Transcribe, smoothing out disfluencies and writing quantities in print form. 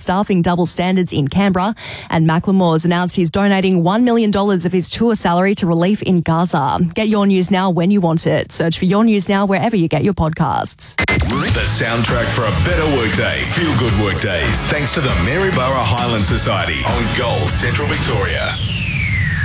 staffing double standards in Canberra. And Macklemore's announced he's donating $1 million of his tour salary to relief in Gaza. Get Your News Now when you want it. Search for Your News Now wherever you get your podcasts. The soundtrack for a better workday. Feel good workdays. Thanks to the Maryborough Highland Society on Gold Central Victoria.